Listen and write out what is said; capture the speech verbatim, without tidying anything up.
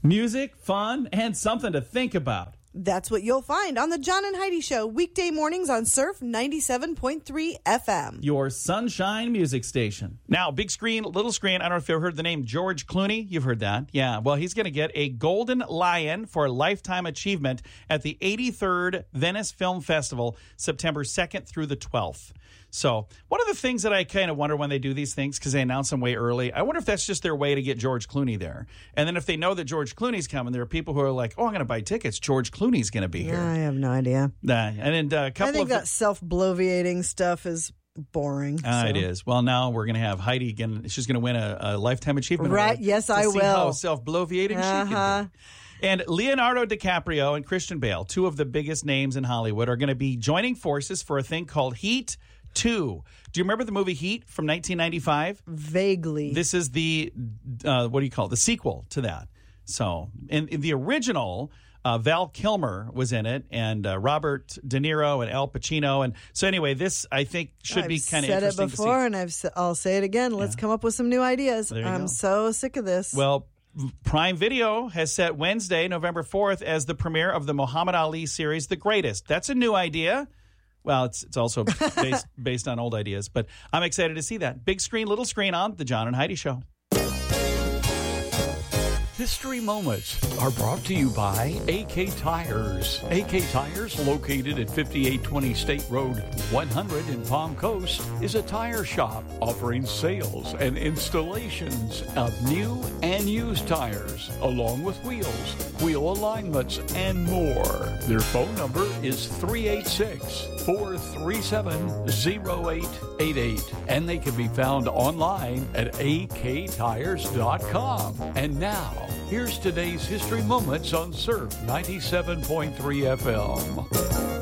Music, fun, and something to think about. That's what you'll find on the John and Heidi Show, weekday mornings on Surf ninety-seven point three F M. Your sunshine music station. Now, big screen, little screen. I don't know if you've heard the name George Clooney. You've heard that. Yeah, well, he's going to get a Golden Lion for Lifetime Achievement at the eighty-third Venice Film Festival, September second through the twelfth. So one of the things that I kind of wonder when they do these things, because they announce them way early, I wonder if that's just their way to get George Clooney there. And then if they know that George Clooney's coming, there are people who are like, oh, I'm going to buy tickets. George Clooney's going to be here. I have no idea. Uh, and then a couple I think of that self-bloviating stuff is boring. Uh, so. It is. Well, now we're going to have Heidi again. She's going to win a, a Lifetime Achievement Right. Award Yes, to I see will. How self-bloviating uh-huh. she can be. And Leonardo DiCaprio and Christian Bale, two of the biggest names in Hollywood, are going to be joining forces for a thing called Heat two. Do you remember the movie Heat from nineteen ninety-five? Vaguely. This is the, uh, what do you call it, the sequel to that. So, in, in the original, uh, Val Kilmer was in it, and uh, Robert De Niro and Al Pacino. And so anyway, this, I think, should I've be kind of interesting said it before, to see. and I've, s- I'll say it again. Let's Yeah. come up with some new ideas. There you I'm go. so sick of this. Well, Prime Video has set Wednesday, November fourth, as the premiere of the Muhammad Ali series, The Greatest. That's a new idea. Well, it's it's also based based on old ideas, but I'm excited to see that. Big screen, little screen on The John and Heidi Show. History Moments are brought to you by A K Tires. A K Tires, located at fifty-eight twenty State Road one hundred in Palm Coast, is a tire shop offering sales and installations of new and used tires, along with wheels, wheel alignments, and more. Their phone number is three eight six, four three seven, zero eight eight eight, and they can be found online at a k tires dot com. And now, here's today's History Moments on Surf ninety-seven point three F M.